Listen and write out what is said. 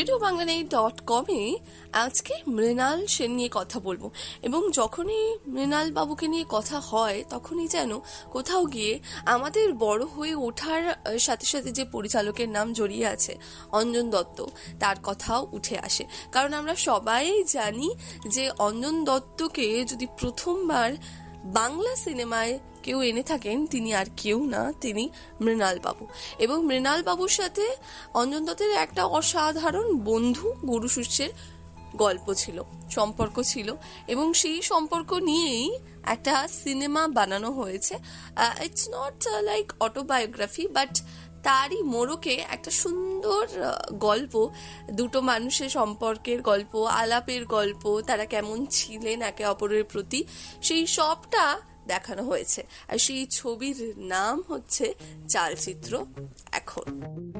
RadioBangla.com-এ আজকে মৃণাল সেন নিয়ে কথা বলবো। এবং যখনই মৃণাল বাবুকে নিয়ে কথা হয় তখনই যেন কোথাও গিয়ে আমাদের বড় হয়ে ওঠার সাথে সাথে যে পরিচালকের নাম জড়িয়ে আছে অঞ্জন দত্ত, তার কথাও উঠে আসে। কারণ আমরা সবাই জানি যে অঞ্জন দত্তকে যদি প্রথমবার বাংলা সিনেমায় কেউ এনে থাকেন তিনি আর কেউ না, তিনি মৃণাল বাবু। এবং মৃণাল বাবুর সাথে অঞ্জন দত্তের একটা অসাধারণ বন্ধু গুরু শিষ্যের গল্প ছিল, সম্পর্ক ছিল, এবং সেই সম্পর্ক নিয়েই একটা সিনেমা বানানো হয়েছে। It's not like autobiography, but তারই মোড়কে একটা সুন্দর গল্প, দুটো মানুষের সম্পর্কের গল্প, আলাপের গল্প, তারা কেমন ছিলেন একে অপরের প্রতি, সেই সবটা দেখানো হয়েছে। আর সেই ছবির নাম হচ্ছে চালচিত্র এখন।